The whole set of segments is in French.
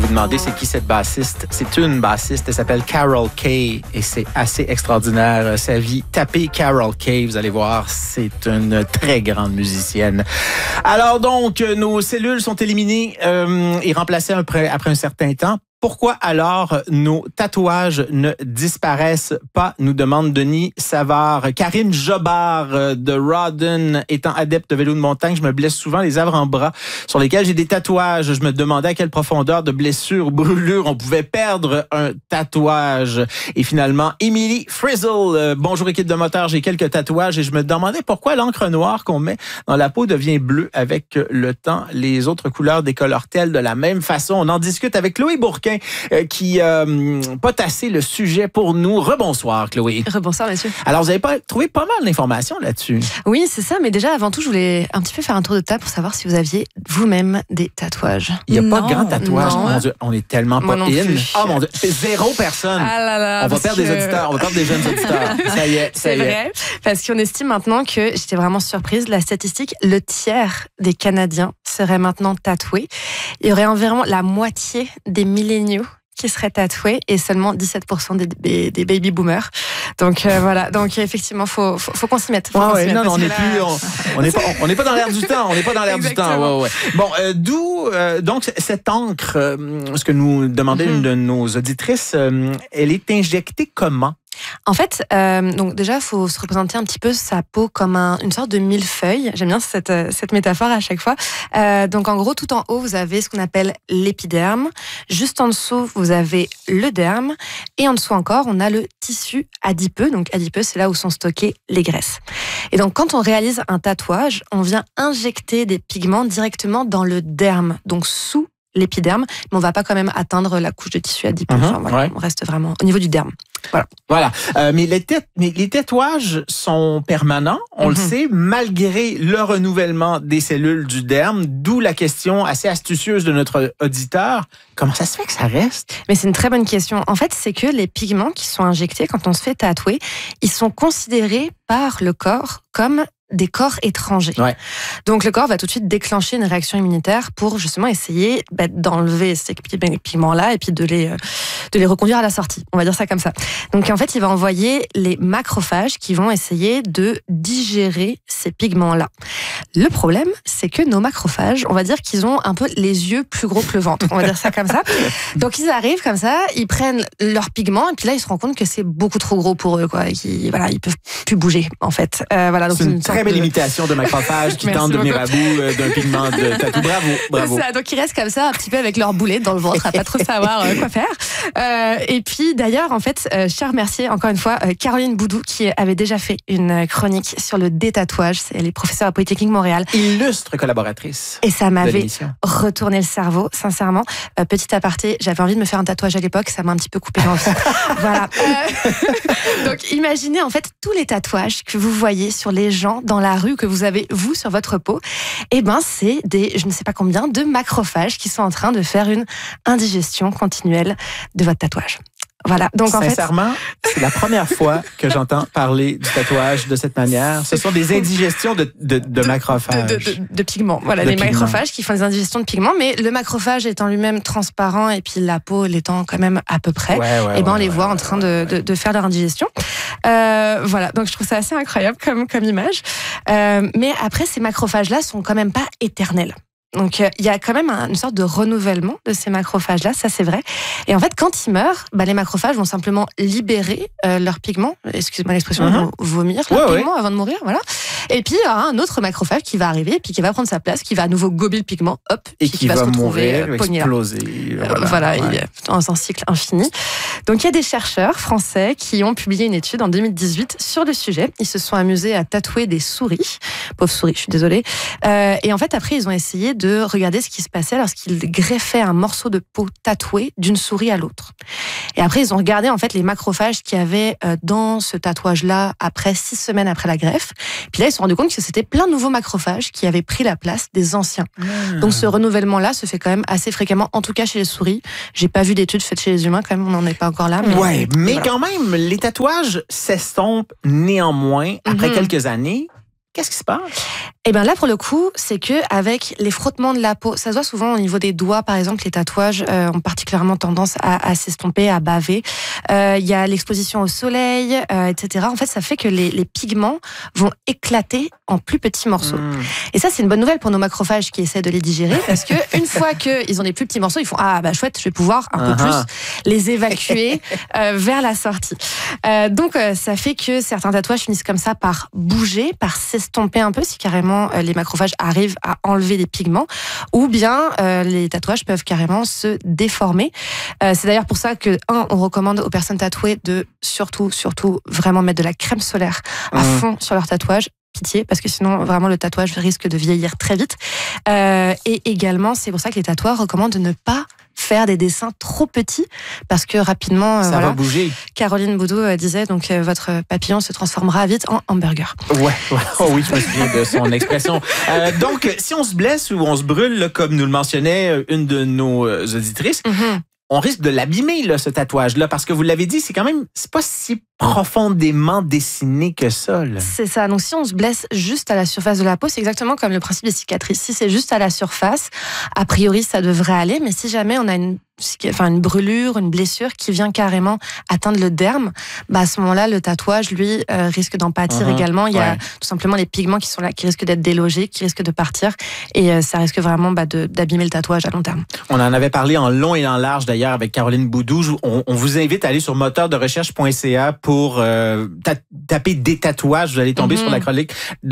demandez c'est qui cette bassiste. C'est une bassiste, elle s'appelle Carol Kaye et c'est assez extraordinaire sa vie. Tapez Carol Kaye, vous allez voir, c'est une très grande musicienne. Alors donc, nos cellules sont éliminées et remplacées après un certain temps. Pourquoi alors nos tatouages ne disparaissent pas, nous demande Denis Savard. Karine Jobard de Rawdon, étant adepte de vélo de montagne, je me blesse souvent les avant-bras sur lesquels j'ai des tatouages. Je me demandais à quelle profondeur de blessure ou brûlure on pouvait perdre un tatouage. Et finalement, Emily Frizzle, bonjour équipe de moteur, j'ai quelques tatouages et je me demandais pourquoi l'encre noire qu'on met dans la peau devient bleue avec le temps. Les autres couleurs décolorent-elles de la même façon? On en discute avec Chloé Bourquin qui potassait le sujet pour nous. Rebonsoir, Chloé. Rebonsoir, monsieur. Alors, vous avez trouvé pas mal d'informations là-dessus. Oui, c'est ça. Mais déjà, avant tout, je voulais un petit peu faire un tour de table pour savoir si vous aviez vous-même des tatouages. Il n'y a pas de grand tatouage. Mon Dieu, on est tellement pas in. Oh mon Dieu, c'est 0 personne. Ah là là, on va perdre des auditeurs, on va perdre des jeunes auditeurs. Ça y est, c'est vrai, parce qu'on estime maintenant que, j'étais vraiment surprise, la statistique, le tiers des Canadiens seraient maintenant tatoués. Il y aurait environ la moitié des milléniaux qui seraient tatoués et seulement 17% des baby boomers. Donc voilà, donc effectivement faut qu'on s'y mette. On n'est pas dans l'air du temps, on n'est pas dans l'air du temps. Ouais. Bon, d'où donc cette encre, ce que nous demandait une de nos auditrices, elle est injectée comment? En fait, donc déjà, il faut se représenter un petit peu sa peau comme une sorte de millefeuille. J'aime bien cette métaphore à chaque fois. Donc en gros, tout en haut, vous avez ce qu'on appelle l'épiderme. Juste en dessous, vous avez le derme. Et en dessous encore, on a le tissu adipeux. Donc adipeux, c'est là où sont stockées les graisses. Et donc quand on réalise un tatouage, on vient injecter des pigments directement dans le derme, donc sous l'épiderme, mais on ne va pas quand même atteindre la couche de tissu adipeux. On reste vraiment au niveau du derme. Voilà. Mais les tatouages sont permanents, on le sait, malgré le renouvellement des cellules du derme, d'où la question assez astucieuse de notre auditeur. Comment ça se fait que ça reste? Mais c'est une très bonne question. En fait, c'est que les pigments qui sont injectés quand on se fait tatouer, ils sont considérés par le corps comme des corps étrangers. Ouais. Donc le corps va tout de suite déclencher une réaction immunitaire pour justement essayer d'enlever ces pigments-là et puis de les reconduire à la sortie. On va dire ça comme ça. Donc en fait, il va envoyer les macrophages qui vont essayer de digérer ces pigments-là. Le problème, c'est que nos macrophages, on va dire qu'ils ont un peu les yeux plus gros que le ventre. On va dire ça comme ça. Donc ils arrivent comme ça, ils prennent leurs pigments et puis là, ils se rendent compte que c'est beaucoup trop gros pour eux, quoi. Et ils peuvent plus bouger, en fait. Donc c'est une très belle imitation de macrophages qui tentent de venir à bout d'un pigment de tatou. Bravo. C'est ça, donc ils restent comme ça, un petit peu avec leur boulet dans le ventre, à pas trop savoir quoi faire. Et puis d'ailleurs, en fait, je tiens à remercier encore une fois Caroline Boudou qui avait déjà fait une chronique sur le détatouage. Elle est professeure à Polytechnique Montréal. Illustre collaboratrice. Et ça m'avait retourné le cerveau, sincèrement. Petit aparté, j'avais envie de me faire un tatouage à l'époque, ça m'a un petit peu coupé l'envie. Voilà. Donc imaginez en fait tous les tatouages que vous voyez sur les gens dans la rue, que vous avez vous sur votre peau. C'est je ne sais pas combien de macrophages qui sont en train de faire une indigestion continuelle de votre tatouage. Voilà. Donc sincèrement, c'est la première fois que j'entends parler du tatouage de cette manière. Ce sont des indigestions de macrophages. De pigments. Voilà, les macrophages qui font des indigestions de pigments, mais le macrophage étant lui-même transparent et puis la peau l'étant quand même à peu près, on les voit en train de faire leur indigestion. Voilà. Donc je trouve ça assez incroyable comme image. Mais après, ces macrophages-là sont quand même pas éternels. Donc, il y a quand même une sorte de renouvellement de ces macrophages-là, ça c'est vrai. Et en fait, quand ils meurent, les macrophages vont simplement libérer leurs pigments, excusez-moi l'expression, vont vomir leurs pigments avant de mourir, voilà. Et puis, il y aura un autre macrophage qui va arriver, puis qui va prendre sa place, qui va à nouveau gober le pigment, et qui va se retrouver pogné exploser. Voilà, dans un cycle infini. Donc, il y a des chercheurs français qui ont publié une étude en 2018 sur le sujet. Ils se sont amusés à tatouer des souris. Pauvres souris, je suis désolée. Et en fait, après, ils ont essayé de regarder ce qui se passait lorsqu'ils greffaient un morceau de peau tatoué d'une souris à l'autre. Et après, ils ont regardé en fait les macrophages qu'il y avait dans ce tatouage-là après 6 semaines après la greffe. Puis là, ils se sont rendus compte que c'était plein de nouveaux macrophages qui avaient pris la place des anciens. Donc ce renouvellement-là se fait quand même assez fréquemment, en tout cas chez les souris. J'ai pas vu d'études faites chez les humains, quand même, on n'en est pas encore là. Mais quand même, les tatouages s'estompent néanmoins après quelques années. Qu'est-ce qui se passe? Et bien là, pour le coup, c'est que avec les frottements de la peau, ça se voit souvent au niveau des doigts, par exemple, les tatouages ont particulièrement tendance à s'estomper, à baver. Il y a l'exposition au soleil, etc. En fait, ça fait que les pigments vont éclater en plus petits morceaux. Et ça, c'est une bonne nouvelle pour nos macrophages qui essaient de les digérer, parce que une fois qu'ils ont des plus petits morceaux, ils font chouette, je vais pouvoir un peu plus les évacuer vers la sortie. Donc, ça fait que certains tatouages finissent comme ça par bouger, par s'estomper un peu, si carrément les macrophages arrivent à enlever les pigments, ou bien les tatouages peuvent carrément se déformer. C'est d'ailleurs pour ça que, on recommande aux personnes tatouées de surtout vraiment mettre de la crème solaire à fond sur leur tatouage. Pitié, parce que sinon vraiment le tatouage risque de vieillir très vite. Et également, c'est pour ça que les tatoueurs recommandent de ne pas faire des dessins trop petits, parce que rapidement, ça va bouger. Caroline Boudou disait, donc votre papillon se transformera vite en hamburger. Ouais. Oh oui, je me souviens de son expression. Donc, si on se blesse ou on se brûle, là, comme nous le mentionnait une de nos auditrices, on risque de l'abîmer, là, ce tatouage-là, parce que vous l'avez dit, c'est pas si profondément dessiné que ça, là. C'est ça. Donc, si on se blesse juste à la surface de la peau, c'est exactement comme le principe des cicatrices. Si c'est juste à la surface, a priori, ça devrait aller. Mais si jamais on a une brûlure, une blessure qui vient carrément atteindre le derme, à ce moment-là, le tatouage, lui, risque d'en pâtir également. Il y a tout simplement les pigments qui sont là, qui risquent d'être délogés, qui risquent de partir. Et ça risque vraiment d'abîmer le tatouage à long terme. On en avait parlé en long et en large, d'ailleurs, avec Caroline Boudou. On vous invite à aller sur moteurderecherche.ca pour taper des tatouages. Vous allez tomber sur la chronique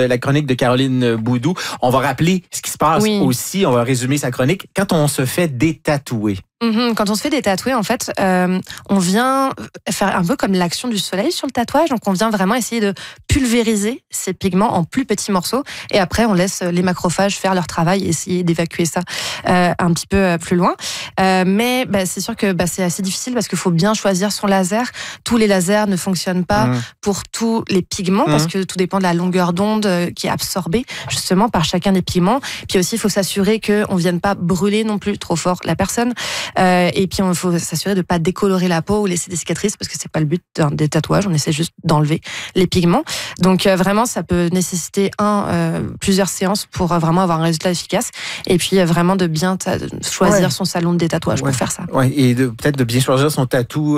de Caroline Boudou. On va rappeler ce qui se passe aussi. On va résumer sa chronique. Quand on se fait détatouer. Quand on se fait détatouer, en fait, on vient faire un peu comme l'action du soleil sur le tatouage. Donc, on vient vraiment essayer de pulvériser ces pigments en plus petits morceaux. Et après, on laisse les macrophages faire leur travail et essayer d'évacuer ça un petit peu plus loin. Mais c'est sûr que c'est assez difficile parce qu'il faut bien choisir son laser. Tous les lasers ne fonctionnent pas pour tous les pigments parce que tout dépend de la longueur d'onde qui est absorbée justement par chacun des pigments. Puis aussi, il faut s'assurer qu'on ne vienne pas brûler non plus trop fort la personne. Et puis, il faut s'assurer de ne pas décolorer la peau ou laisser des cicatrices parce que c'est pas le but des tatouages. On essaie juste d'enlever les pigments. Donc, vraiment, ça peut nécessiter plusieurs séances pour vraiment avoir un résultat efficace. Et puis, vraiment de bien choisir son salon de détatouage pour faire ça. Ouais. Et peut-être de bien choisir son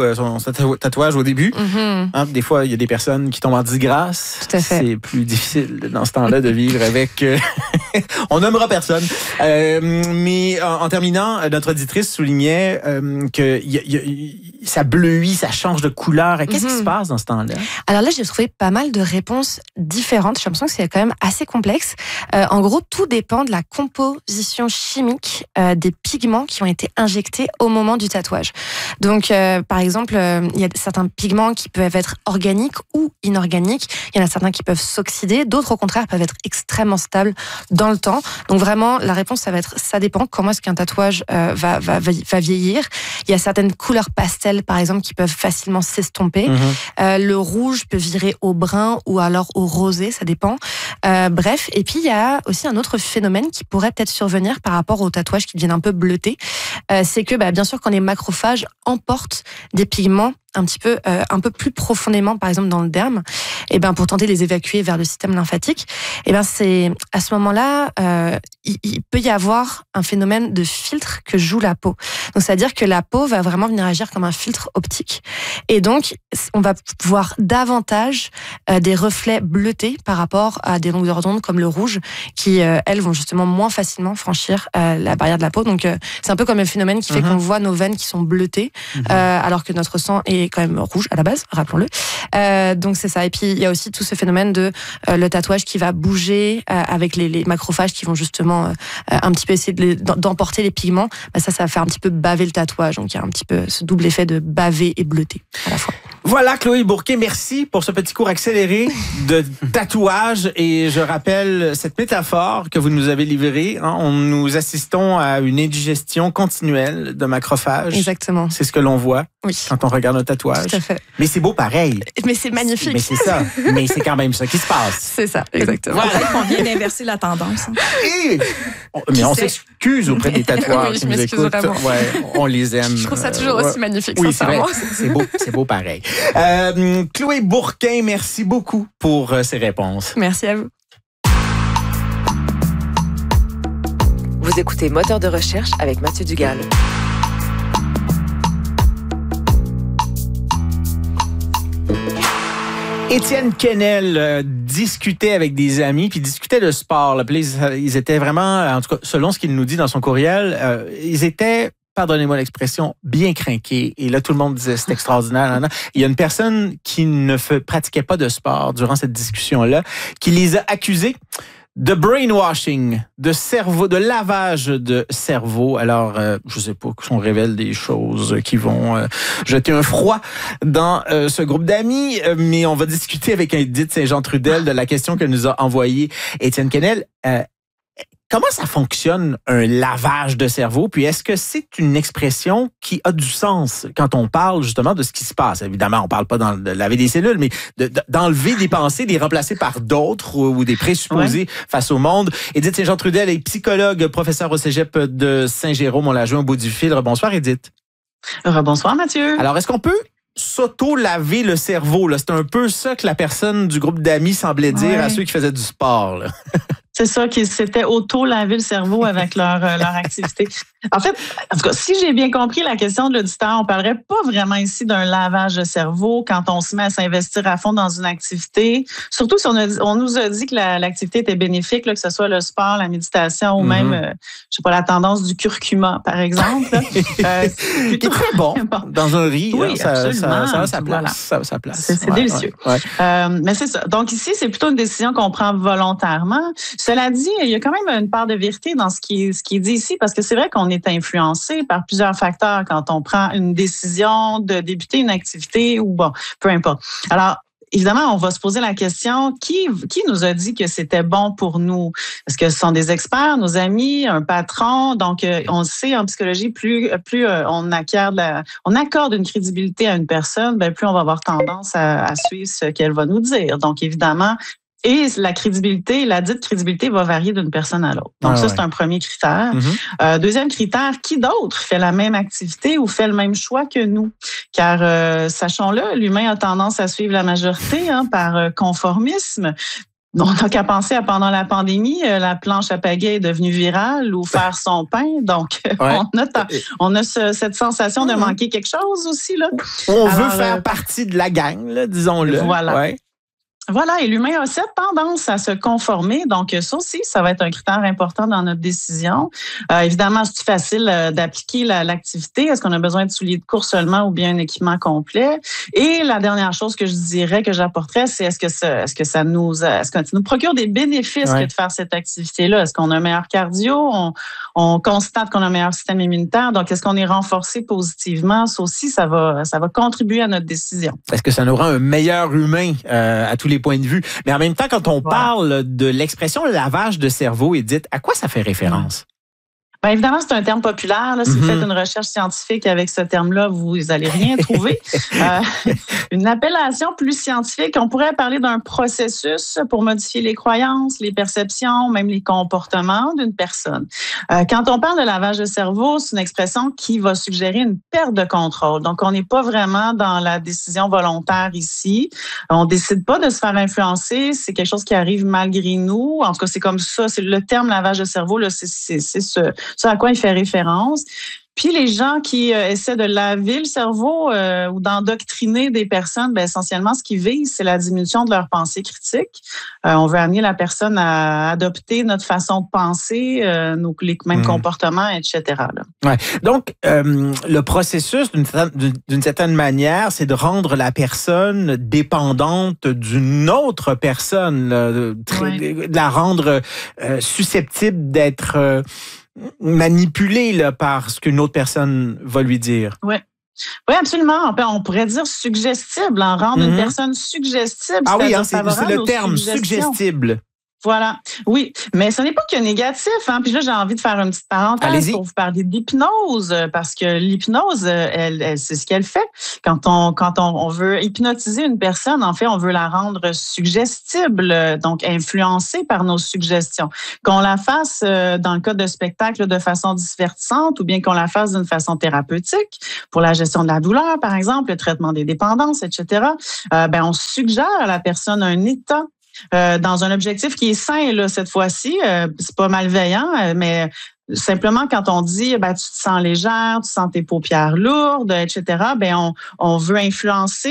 tatouage au début. Des fois, il y a des personnes qui tombent en disgrâce. Tout à fait. C'est plus difficile dans ce temps-là de vivre avec... On nommera personne. Mais en terminant, notre auditrice soulignait que ça bleuit, ça change de couleur. Qu'est-ce qui se passe dans ce temps-là? Alors là, j'ai trouvé pas mal de réponses différentes. J'ai l'impression que c'est quand même assez complexe. En gros, tout dépend de la composition chimique des pigments qui ont été injectés au moment du tatouage. Donc, par exemple, il y a certains pigments qui peuvent être organiques ou inorganiques. Il y en a certains qui peuvent s'oxyder. D'autres, au contraire, peuvent être extrêmement stables dans le temps. Donc vraiment, la réponse, ça dépend comment est-ce qu'un tatouage va vieillir. Il y a certaines couleurs pastel, par exemple, qui peuvent facilement s'estomper. Le rouge peut virer au brun ou alors au rosé, ça dépend. Bref, et puis il y a aussi un autre phénomène qui pourrait peut-être survenir par rapport aux tatouages qui deviennent un peu bleutés. C'est que, bien sûr, quand les macrophages emportent des pigments un peu plus profondément, par exemple dans le derme, et pour tenter de les évacuer vers le système lymphatique, c'est à ce moment-là, il peut y avoir un phénomène de filtre que joue la peau. Donc, c'est-à-dire que la peau va vraiment venir agir comme un filtre optique, et donc on va voir davantage des reflets bleutés par rapport à des longueurs d'onde comme le rouge, qui elles vont justement moins facilement franchir la barrière de la peau. Donc c'est un peu comme un phénomène qui fait qu'on voit nos veines qui sont bleutées, alors que notre sang est quand même rouge à la base, rappelons-le. Donc c'est ça. Et puis il y a aussi tout ce phénomène de le tatouage qui va bouger avec les macrophages qui vont justement un petit peu essayer d'emporter les pigments. Ça va faire un petit peu baver le tatouage. Donc il y a un petit peu ce double effet de baver et bleuter à la fois. Voilà, Chloé Bourquet, merci pour ce petit cours accéléré de tatouage. Et je rappelle cette métaphore que vous nous avez livrée. Nous assistons à une indigestion continuelle de macrophages. Exactement. C'est ce que l'on voit quand on regarde un tatouage. Tout à fait. Mais c'est beau pareil. Mais c'est magnifique. Mais c'est ça. Mais c'est quand même ça qui se passe. C'est ça, exactement. Voilà, on vient d'inverser la tendance. Mais on s'excuse auprès des tatoueurs qui nous écoutent. On les aime. Je trouve ça toujours aussi magnifique, oui, sincèrement. C'est beau pareil. Chloé Bourquin, merci beaucoup pour ces réponses. Merci à vous. Vous écoutez Moteur de recherche avec Mathieu Dugal. Étienne Quesnel discutait avec des amis, puis discutait de sport. Là. Puis ils étaient vraiment, en tout cas, selon ce qu'il nous dit dans son courriel, ils étaient, pardonnez-moi l'expression, bien crinqués. Et là, tout le monde disait, c'est extraordinaire. Il y a une personne qui ne pratiquait pas de sport durant cette discussion-là, qui les a accusés de brainwashing, de lavage de cerveau. Alors, je sais pas qu'on révèle des choses qui vont jeter un froid dans ce groupe d'amis, mais on va discuter avec Edith Saint-Jean-Trudel de la question que nous a envoyée Étienne Quesnel. Comment ça fonctionne, un lavage de cerveau? Puis est-ce que c'est une expression qui a du sens quand on parle justement de ce qui se passe? Évidemment, on parle pas de laver des cellules, mais d'enlever des pensées, de les remplacer par d'autres ou des présupposés face au monde. Edith Saint-Jean-Trudel est psychologue, professeure au cégep de Saint-Jérôme. On l'a joué au bout du fil. Bonsoir, Edith. Bonsoir, Mathieu. Alors, est-ce qu'on peut s'auto-laver le cerveau? Là? C'est un peu ça que la personne du groupe d'amis semblait dire à ceux qui faisaient du sport. Là. C'est ça, qu'ils s'étaient auto-lavé le cerveau avec leur activité. En fait, en tout cas, si j'ai bien compris la question de l'auditeur, on parlerait pas vraiment ici d'un lavage de cerveau quand on se met à s'investir à fond dans une activité. Surtout si on nous a dit que l'activité était bénéfique, là, que ce soit le sport, la méditation ou même, je sais pas, la tendance du curcuma, par exemple. Qui est très bon dans un riz. Oui, ça a sa place. Voilà. Ça a sa place. C'est délicieux. Ouais. Mais c'est ça. Donc ici, c'est plutôt une décision qu'on prend volontairement. Cela dit, il y a quand même une part de vérité dans ce qui est dit ici, parce que c'est vrai qu'on est influencé par plusieurs facteurs quand on prend une décision de débuter une activité ou bon, peu importe. Alors, évidemment, on va se poser la question, qui nous a dit que c'était bon pour nous? Est-ce que ce sont des experts, nos amis, un patron? Donc, on le sait en psychologie, plus on accorde une crédibilité à une personne, plus on va avoir tendance à suivre ce qu'elle va nous dire. Donc, évidemment, et la crédibilité, la dite crédibilité va varier d'une personne à l'autre. Donc c'est un premier critère. Deuxième critère, qui d'autre fait la même activité ou fait le même choix que nous? Car sachons-le, l'humain a tendance à suivre la majorité par conformisme. On n'a qu'à penser à pendant la pandémie, la planche à pagaie est devenue virale ou faire son pain. Donc, on a cette sensation de manquer quelque chose aussi. Là. On veut faire partie de la gang, là, disons-le. Voilà. Ouais. Voilà, et l'humain a cette tendance à se conformer. Donc, ça aussi, ça va être un critère important dans notre décision. Évidemment, c'est facile d'appliquer l'activité. Est-ce qu'on a besoin de souliers de course seulement ou bien un équipement complet? Et la dernière chose que je dirais, que j'apporterais, c'est est-ce que ça nous procure des bénéfices que de faire cette activité-là? Est-ce qu'on a un meilleur cardio? On constate qu'on a un meilleur système immunitaire. Donc, est-ce qu'on est renforcé positivement? Ça aussi, ça va contribuer à notre décision. Est-ce que ça nous rend un meilleur humain à tous les points de vue? Mais en même temps, quand on parle de l'expression lavage de cerveau, Edith, à quoi ça fait référence? Bien, évidemment, c'est un terme populaire. Là. Si vous faites une recherche scientifique avec ce terme-là, vous n'allez rien trouver. Une appellation plus scientifique, on pourrait parler d'un processus pour modifier les croyances, les perceptions, même les comportements d'une personne. Quand on parle de lavage de cerveau, c'est une expression qui va suggérer une perte de contrôle. Donc, on n'est pas vraiment dans la décision volontaire ici. On décide pas de se faire influencer. C'est quelque chose qui arrive malgré nous. En tout cas, c'est comme ça. C'est le terme lavage de cerveau, là, c'est ce à quoi il fait référence. Puis les gens qui essaient de laver le cerveau ou d'endoctriner des personnes, essentiellement, ce qu'ils visent, c'est la diminution de leur pensée critique. On veut amener la personne à adopter notre façon de penser, les mêmes comportements, etc. Là. Ouais. Donc, le processus, d'une certaine manière, c'est de rendre la personne dépendante d'une autre personne, de la rendre susceptible d'être manipulé là, par ce qu'une autre personne va lui dire. Oui. Oui, absolument. On pourrait dire suggestible, rendre une personne suggestible. Ah oui, c'est le terme, suggestible. Voilà. Oui, mais ce n'est pas que négatif. Puis là, j'ai envie de faire une petite parenthèse pour vous parler d'hypnose, parce que l'hypnose, elle, c'est ce qu'elle fait. Quand on veut hypnotiser une personne, en fait, on veut la rendre suggestible, donc influencée par nos suggestions. Qu'on la fasse dans le cas de spectacle de façon divertissante ou bien qu'on la fasse d'une façon thérapeutique pour la gestion de la douleur, par exemple, le traitement des dépendances, etc. On suggère à la personne un état dans un objectif qui est sain là cette fois-ci, c'est pas malveillant, mais Simplement, quand on dit, tu te sens légère, tu sens tes paupières lourdes, etc., on veut influencer